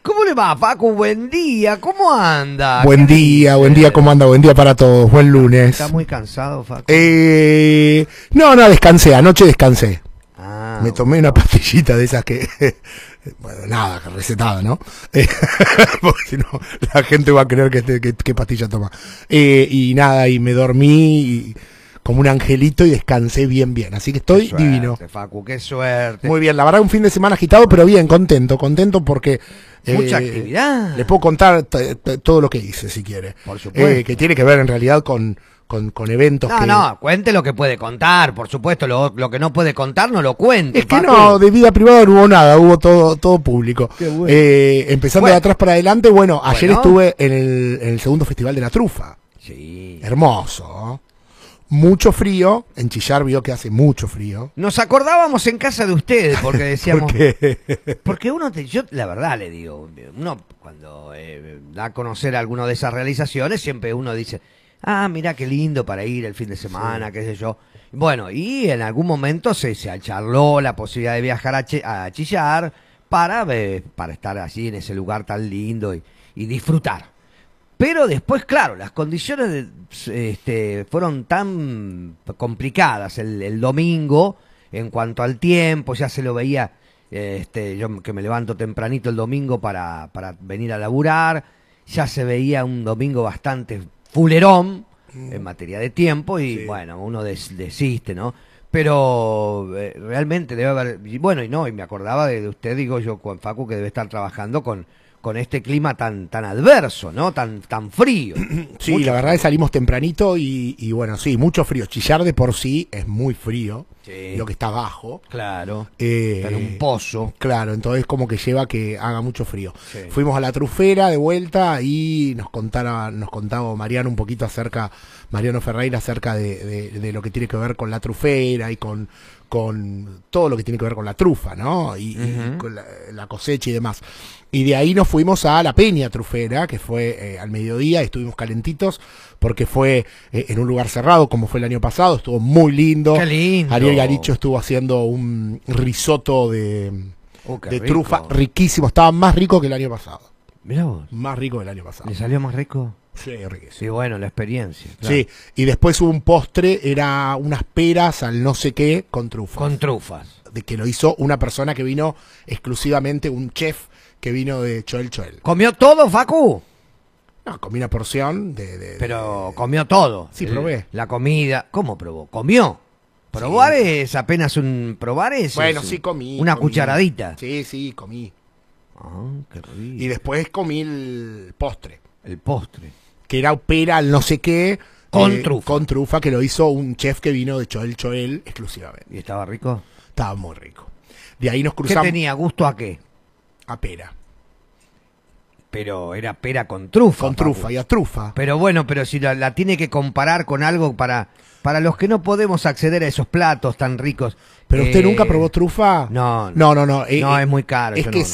¿Cómo le va, Facu? Buen día, ¿cómo anda? Buen día, ¿cómo anda? Buen día para todos, buen lunes. ¿Está muy cansado, Facu? No, descansé, anoche descansé. Ah, Me tomé una pastillita de esas que... Bueno, nada, recetada, ¿no? Porque si no, la gente va a creer que pastilla toma. Y nada, y me dormí como un angelito y descansé bien. Así que estoy divino. Facu, qué suerte. Muy bien, la verdad un fin de semana agitado, pero bien, contento porque... Mucha actividad. Le puedo contar todo lo que hice, si quiere. Por supuesto. Que tiene que ver en realidad con eventos que... No, cuente lo que puede contar, por supuesto, lo que no puede contar no lo cuente. Es que Facu. no, de vida privada no hubo nada, hubo todo público. Qué bueno. Empezando de atrás para adelante, ayer estuve en el segundo Festival de la Trufa. Sí. Hermoso. Mucho frío, en Chillar vio que hace mucho frío. Nos acordábamos en casa de ustedes porque decíamos... ¿Por qué? Porque yo la verdad le digo, uno cuando da a conocer alguna de esas realizaciones, siempre uno dice, mira qué lindo para ir el fin de semana, qué sé yo. Bueno, y en algún momento se charló la posibilidad de viajar a Chillar para estar allí en ese lugar tan lindo y disfrutar. Pero después, claro, las condiciones fueron tan complicadas el domingo en cuanto al tiempo, ya se lo veía, yo que me levanto tempranito el domingo para venir a laburar, ya se veía un domingo bastante fulerón en materia de tiempo y bueno, uno desiste, ¿no? Pero realmente debe haber, y me acordaba de usted, digo yo, con Facu, que debe estar trabajando con este clima tan adverso, ¿no? Tan frío. Sí, Mucho la verdad frío. es que salimos tempranito y bueno, sí, mucho frío. Chillar de por sí es muy frío, Sí. lo que está abajo. Claro. Está en un pozo. Claro, entonces como que lleva que haga mucho frío. Sí. Fuimos a la Trufera de vuelta y nos contaba Mariano un poquito Mariano Ferreira acerca de lo que tiene que ver con la Trufera y con todo lo que tiene que ver con la trufa, ¿no? Y con la cosecha y demás. Y de ahí nos fuimos a la Peña Trufera, que fue al mediodía, y estuvimos calentitos, porque fue en un lugar cerrado, como fue el año pasado, estuvo muy lindo. ¡Qué lindo! Ariel Garicho estuvo haciendo un risotto de Qué trufa rico. riquísimo, estaba más rico que el año pasado. Mirá vos. Más rico que el año pasado. ¿Le salió más rico? Sí, riquísimo. Sí, bueno, la experiencia. Claro. Sí, y después hubo un postre, era unas peras al no sé qué con trufas. Con trufas. De que lo hizo una persona que vino exclusivamente, un chef que vino de Choel. ¿Comió todo, Facu? No, comí una porción Pero comió todo. Sí, probé. La comida. ¿Cómo probó? ¿Comió? Probar es apenas probar es... Bueno, es sí comí. Una cucharadita. Sí, comí. Qué rico. Y después comí el postre, El postre. que era pera al no sé qué. Con trufa. Con trufa, que lo hizo un chef que vino de Choel exclusivamente. ¿Y estaba rico? Estaba muy rico. De ahí nos ¿Qué cruzamos tenía? ¿Gusto a qué? a pera. Pero era pera con trufa. Con Facu. trufa y a trufa. Pero bueno, pero si la tiene que comparar con algo para los que no podemos acceder a esos platos tan ricos. ¿Pero usted nunca probó trufa? No. No. Es muy caro. Es yo que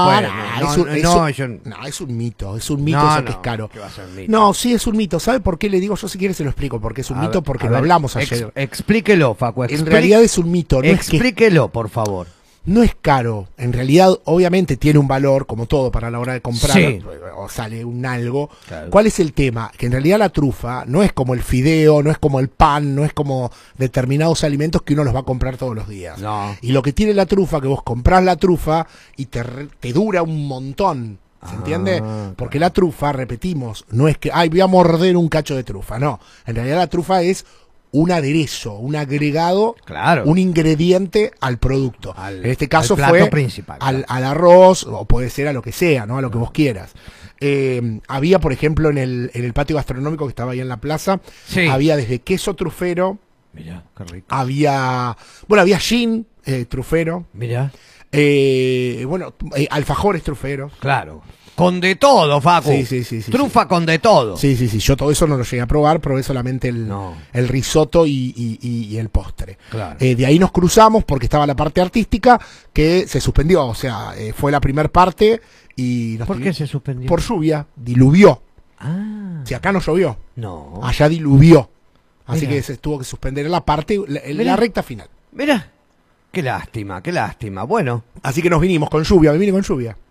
es un mito. Es un mito eso que es caro. ¿Qué va a ser un mito? No, sí es un mito. ¿Sabe por qué le digo? Yo si quiere se lo explico. Porque es un mito, porque lo hablamos ayer. Explíquelo, Facu. En realidad es un mito. No Explíquelo, por favor. No es caro. En realidad, obviamente, tiene un valor, como todo, para la hora de comprar. Sí. O sale un algo. Claro. ¿Cuál es el tema? Que en realidad la trufa no es como el fideo, no es como el pan, no es como determinados alimentos que uno los va a comprar todos los días. No. Y lo que tiene la trufa, que vos comprás la trufa y te dura un montón. ¿Se entiende? Porque la trufa, repetimos, no es que, voy a morder un cacho de trufa. No. En realidad la trufa es un aderezo, un agregado, Claro. un ingrediente al producto. En este caso al plato fue principal, al claro. arroz, o puede ser a lo que sea, ¿no? A lo que vos quieras. Había, por ejemplo, en el patio gastronómico que estaba ahí en la plaza, Sí. había desde queso trufero, Mirá, qué rico. había gin trufero, Mirá. alfajores truferos. Claro. Con de todo, Facu. Sí. Trufa con de todo. Sí, yo todo eso no lo llegué a probar, probé solamente No. el risotto y el postre. Claro. De ahí nos cruzamos porque estaba la parte artística que se suspendió, o sea, fue la primera parte y... ¿Por qué se suspendió? Por lluvia, diluvió. Ah. Si acá no llovió, No. allá diluvió. Así Mirá. que se tuvo que suspender la parte, Mirá. la recta final. Mirá. Qué lástima, qué lástima. Bueno. Así que nos vinimos con lluvia, me vine con lluvia.